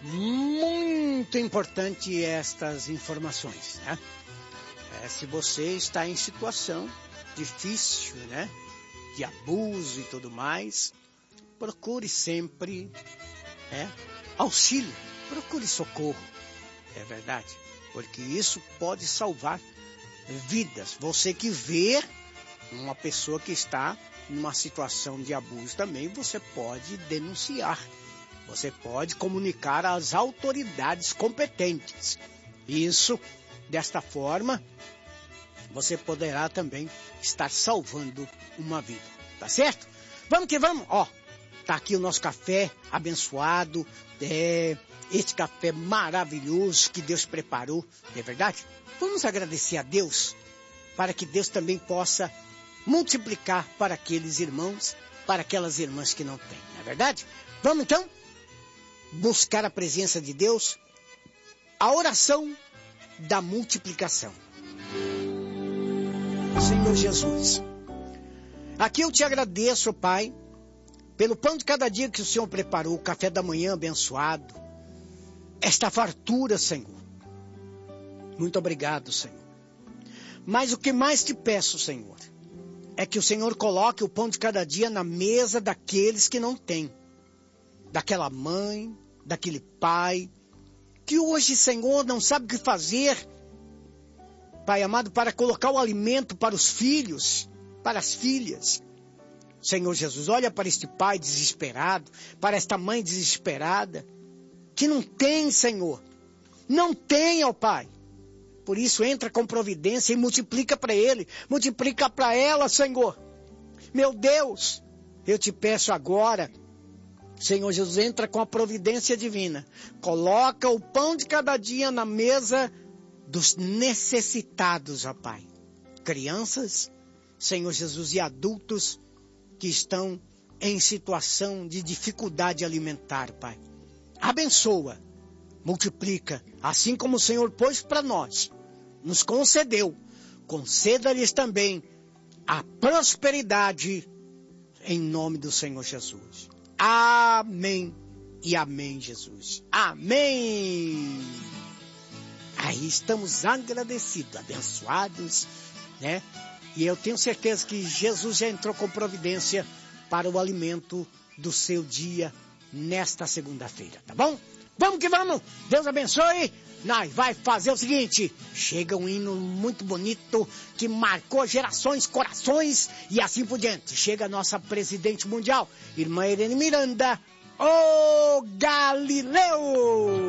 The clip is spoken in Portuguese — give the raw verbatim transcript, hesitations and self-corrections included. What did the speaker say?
Muito importante estas informações, né? É, se você está em situação difícil, né? De abuso e tudo mais, procure sempre é, auxílio, procure socorro, é verdade, porque isso pode salvar vidas. Você que vê uma pessoa que está numa situação de abuso também, você pode denunciar, você pode comunicar às autoridades competentes. Isso, desta forma, você poderá também estar salvando uma vida, tá certo? Vamos que vamos, ó, tá aqui o nosso café abençoado, é, este café maravilhoso que Deus preparou, não é verdade? Vamos agradecer a Deus, para que Deus também possa multiplicar para aqueles irmãos, para aquelas irmãs que não têm, não é verdade? Vamos então buscar a presença de Deus, a oração da multiplicação. Senhor Jesus, aqui eu te agradeço, Pai, pelo pão de cada dia que o Senhor preparou, o café da manhã abençoado, esta fartura, Senhor. Muito obrigado, Senhor. Mas o que mais te peço, Senhor, é que o Senhor coloque o pão de cada dia na mesa daqueles que não têm. Daquela mãe, daquele pai, que hoje, Senhor, não sabe o que fazer, Pai amado, para colocar o alimento para os filhos, para as filhas. Senhor Jesus, olha para este pai desesperado, para esta mãe desesperada, que não tem, Senhor, não tem, ó Pai. Por isso, entra com providência e multiplica para ele, multiplica para ela, Senhor. Meu Deus, eu te peço agora, Senhor Jesus, entra com a providência divina. Coloca o pão de cada dia na mesa dos necessitados, ó Pai. Crianças, Senhor Jesus, e adultos que estão em situação de dificuldade alimentar, Pai. Abençoa, multiplica, assim como o Senhor pôs para nós, nos concedeu, conceda-lhes também a prosperidade em nome do Senhor Jesus. Amém e amém, Jesus. Amém. Aí estamos agradecidos, abençoados, né? E eu tenho certeza que Jesus já entrou com providência para o alimento do seu dia nesta segunda-feira, tá bom? Vamos que vamos! Deus abençoe! Nós vai fazer o seguinte, chega um hino muito bonito que marcou gerações, corações e assim por diante. Chega a nossa presidente mundial, irmã Irene Miranda, o Galileu!